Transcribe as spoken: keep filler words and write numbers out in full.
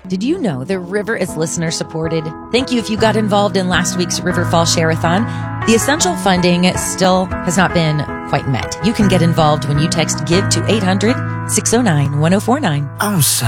Did you know the river is listener supported? Thank you if you got involved in last week's River Fall Share-a-thon. The essential funding still has not been quite met. You can get involved when you text GIVE to eight hundred, six oh nine, one oh four nine. I'm so